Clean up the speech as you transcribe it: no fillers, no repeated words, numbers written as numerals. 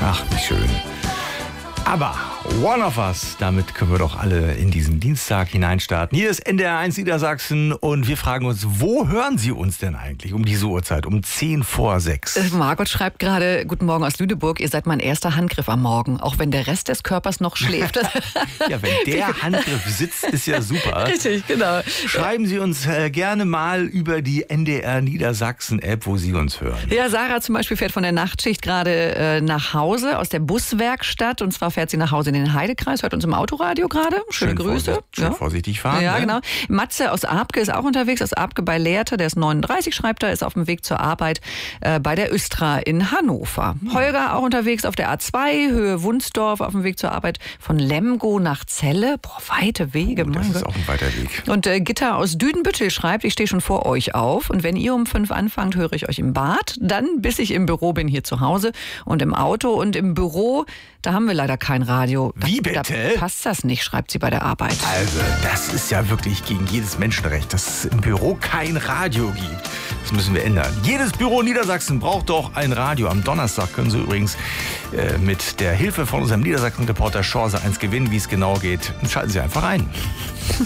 Ach, wie schön. Aber One of Us, damit können wir doch alle in diesen Dienstag hineinstarten. Hier ist NDR 1 Niedersachsen und wir fragen uns, wo hören Sie uns denn eigentlich um diese Uhrzeit, um 5:10. Margot schreibt gerade, guten Morgen aus Lüneburg, ihr seid mein erster Handgriff am Morgen, auch wenn der Rest des Körpers noch schläft. Ja, wenn der Handgriff sitzt, ist ja super. Richtig, genau. Schreiben Sie uns gerne mal über die NDR Niedersachsen App, wo Sie uns hören. Ja, Sarah zum Beispiel fährt von der Nachtschicht gerade nach Hause aus der Buswerkstatt und zwar fährt sie nach Hause in den Heidekreis, hört uns im Autoradio gerade. Schöne Grüße. Schön vorsichtig fahren. Ja, ne? Genau. Matze aus Abke ist auch unterwegs, aus Abke bei Lehrte, der ist 39, schreibt er, ist auf dem Weg zur Arbeit bei der Östra in Hannover. Holger auch unterwegs auf der A2, Höhe Wunsdorf, auf dem Weg zur Arbeit von Lemgo nach Celle. Boah, weite Wege. Das ist auch ein weiter Weg. Und Gitta aus Düdenbüttel schreibt, ich stehe schon vor euch auf und wenn ihr um 5 anfangt, höre ich euch im Bad, dann bis ich im Büro bin hier zu Hause und im Auto und im Büro, da haben wir leider kein Radio. Wie bitte? Da passt das nicht, schreibt sie bei der Arbeit. Also, das ist ja wirklich gegen jedes Menschenrecht, dass es im Büro kein Radio gibt. Das müssen wir ändern. Jedes Büro in Niedersachsen braucht doch ein Radio. Am Donnerstag können Sie übrigens mit der Hilfe von unserem Niedersachsen-Reporter Chance 1 gewinnen. Wie es genau geht, schalten Sie einfach ein.